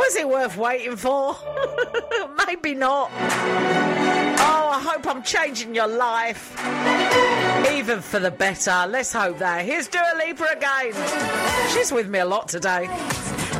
Was it worth waiting for? Maybe not. Oh, I hope I'm changing your life. Even for the better. Let's hope that. Here's Dua Lipa again. She's with me a lot today.